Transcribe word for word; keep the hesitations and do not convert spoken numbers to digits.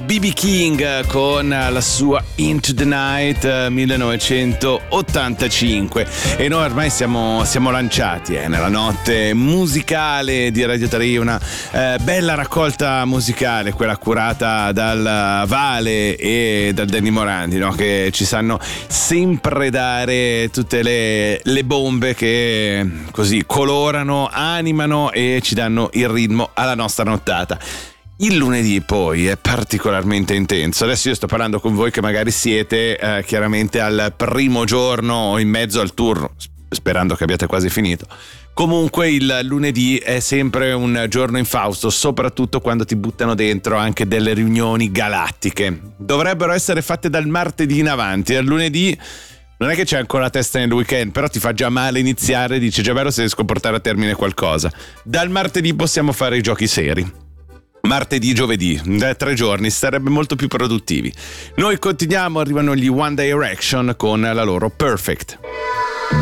B B King con la sua Into the Night millenovecentottantacinque, e noi ormai siamo, siamo lanciati eh, nella notte musicale di Radio tre, una eh, bella raccolta musicale, quella curata dal Vale e dal Danny Morandi, no? Che ci sanno sempre dare tutte le, le bombe che così colorano, animano e ci danno il ritmo alla nostra nottata. Il lunedì poi è particolarmente intenso. Adesso io sto parlando con voi che magari siete eh, chiaramente al primo giorno o in mezzo al turno, sperando che abbiate quasi finito. Comunque il lunedì è sempre un giorno infausto, soprattutto quando ti buttano dentro anche delle riunioni galattiche. Dovrebbero essere fatte dal martedì in avanti. Al lunedì non è che c'è ancora la testa nel weekend, però ti fa già male iniziare, dici già vero se riesco a portare a termine qualcosa. Dal martedì possiamo fare i giochi seri. Martedì, giovedì, da tre giorni sarebbe molto più produttivi. Noi continuiamo, arrivano gli One Direction con la loro Perfect.